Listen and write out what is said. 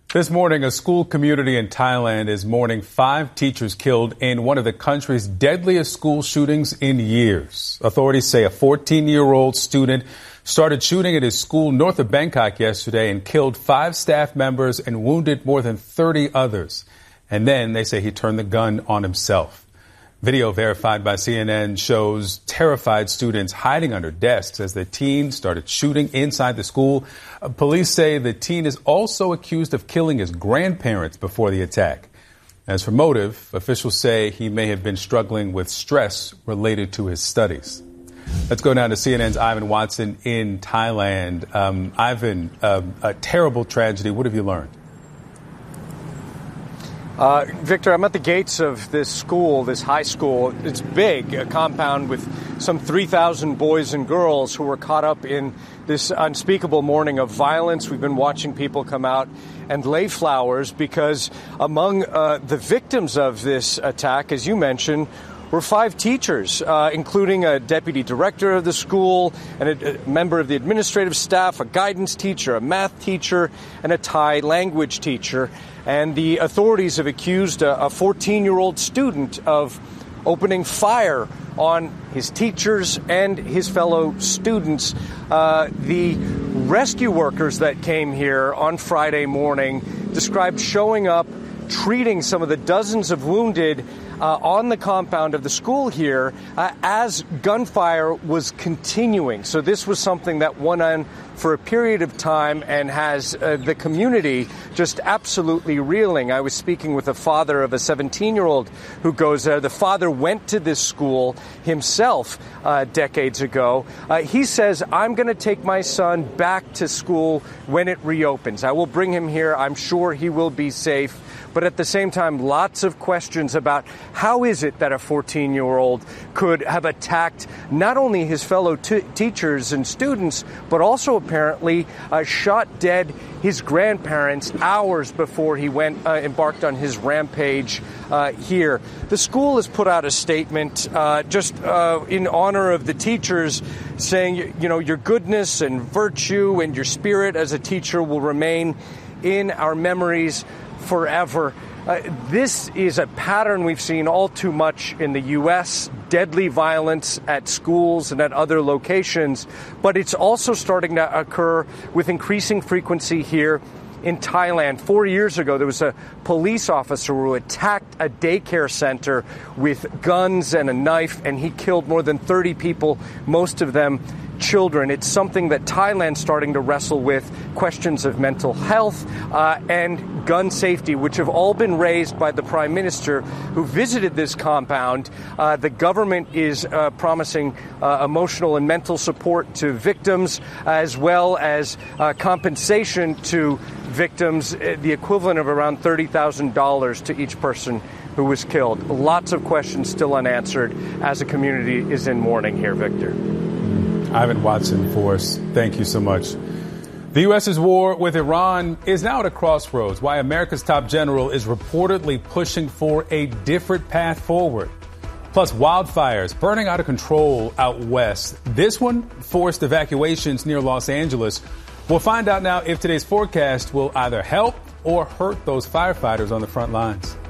This morning, a school community in Thailand is mourning 5 teachers killed in one of the country's deadliest school shootings in years. Authorities say a 14-year-old student started shooting at his school north of Bangkok yesterday and killed 5 staff members and wounded more than 30 others. And then they say he turned the gun on himself. Video verified by CNN shows terrified students hiding under desks as the teen started shooting inside the school. Police say the teen is also accused of killing his grandparents before the attack. As for motive, officials say he may have been struggling with stress related to his studies. Let's go down to CNN's Ivan Watson in Thailand. Ivan, a terrible tragedy. What have you learned? Victor, I'm at the gates of this school, this high school. It's big, a compound with some 3,000 boys and girls who were caught up in this unspeakable morning of violence. We've been watching people come out and lay flowers because among the victims of this attack, as you mentioned, were 5 teachers, including a deputy director of the school and a member of the administrative staff, a guidance teacher, a math teacher, and a Thai language teacher. And the authorities have accused a 14-year-old student of opening fire on his teachers and his fellow students. The rescue workers that came here on Friday morning described showing up, treating some of the dozens of wounded on the compound of the school here as gunfire was continuing. So this was something that went on for a period of time and has the community just absolutely reeling. I was speaking with a father of a 17-year-old who goes there. The father went to this school himself decades ago. He says, I'm going to take my son back to school when it reopens. I will bring him here. I'm sure he will be safe. But at the same time, lots of questions about how is it that a 14-year-old could have attacked not only his fellow teachers and students, but also apparently shot dead his grandparents hours before he embarked on his rampage here. The school has put out a statement in honor of the teachers saying, you know, your goodness and virtue and your spirit as a teacher will remain in our memories forever. This is a pattern we've seen all too much in the U.S., deadly violence at schools and at other locations, but it's also starting to occur with increasing frequency here in Thailand. 4 years ago, there was a police officer who attacked a daycare center with guns and a knife, and he killed more than 30 people, most of them children. It's something that Thailand's starting to wrestle with, questions of mental health and gun safety, which have all been raised by the Prime Minister who visited this compound. The government is promising emotional and mental support to victims, as well as compensation to victims, the equivalent of around $30,000 to each person who was killed. Lots of questions still unanswered as the community is in mourning here, Victor. Ivan Watson for us. Thank you so much. The U.S.'s war with Iran is now at a crossroads. Why America's top general is reportedly pushing for a different path forward. Plus, wildfires burning out of control out west. This one forced evacuations near Los Angeles. We'll find out now if today's forecast will either help or hurt those firefighters on the front lines.